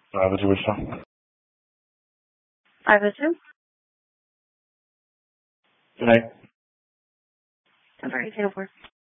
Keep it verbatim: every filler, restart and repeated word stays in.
five oh two, which time? five oh two? Good night. ten four, eighteen oh four.